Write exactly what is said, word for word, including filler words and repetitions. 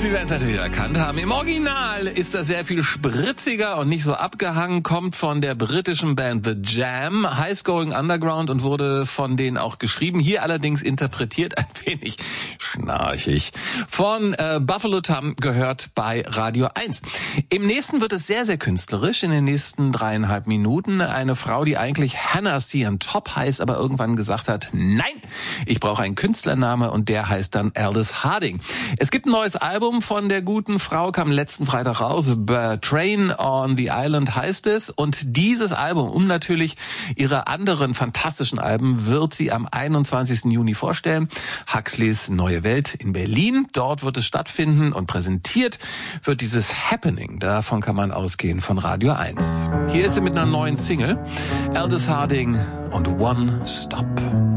Sie werden es natürlich erkannt haben. Im Original ist er sehr viel spritziger und nicht so abgehangen, kommt von der britischen Band The Jam, Highs Going Underground, und wurde von denen auch geschrieben. Hier allerdings interpretiert ein wenig schnarchig. Von äh, Buffalo Tom, gehört bei Radio eins. Im nächsten wird es sehr, sehr künstlerisch. In den nächsten dreieinhalb Minuten eine Frau, die eigentlich Hannah C. on Top heißt, aber irgendwann gesagt hat, nein, ich brauche einen Künstlername, und der heißt dann Aldous Harding. Es gibt ein neues Album von der guten Frau, kam letzten Freitag raus. Train on the Island heißt es. Und dieses Album, um natürlich ihre anderen fantastischen Alben, wird sie am einundzwanzigsten Juni vorstellen. Huxleys Neue Welt in Berlin. Dort wird es stattfinden, und präsentiert wird dieses Happening. Davon kann man ausgehen von Radio eins. Hier ist sie mit einer neuen Single. Aldous Harding und One Stop.